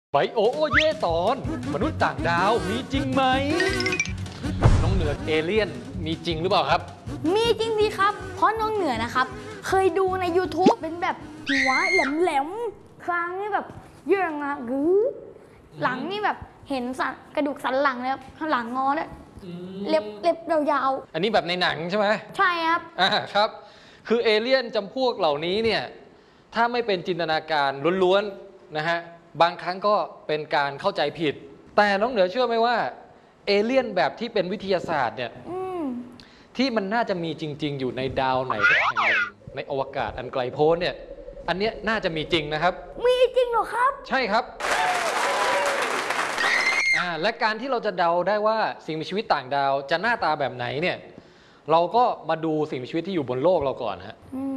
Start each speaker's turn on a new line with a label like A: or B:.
A: ไบโอเย่ตอนมนุษย์ต่างดาวมีจริงไหมน้องเหนือเอเลี่ยนมีจริงหรือเปล่าครับ
B: มีจริงสิครับเพราะน้องเหนือนะครับเคยดูใน YouTube เป็นแบบหัวแหลมๆคางนี่แบบเยื่องกึ๊หลังนี่แบบเห็นกระดูกสันหลังเลยครับหลังงอด้วยเล็บยาว
A: อันนี้แบบในหนังใช่ไหม
B: ใช่ครับ
A: ครับคือเอเลี่ยนจำพวกเหล่านี้เนี่ยถ้าไม่เป็นจินตนาการล้วนๆนะฮะบางครั้งก็เป็นการเข้าใจผิดแต่น้องเหนือเชื่อไหมว่าเอเลี่ยนแบบที่เป็นวิทยาศาสตร์เนี่ยที่มันน่าจะมีจริงๆอยู่ในดาวไหนสักแห่งหนึ่งในอวกาศอันไกลโพ้นเนี่ยอันเนี้ยน่าจะมีจริงนะครับ
B: มีจริงเหรอครับ
A: ใช่ครับและการที่เราจะเดาได้ว่าสิ่งมีชีวิตต่างดาวจะหน้าตาแบบไหนเนี่ยเราก็มาดูสิ่งมีชีวิตที่อยู่บนโลกเราก่อนฮะ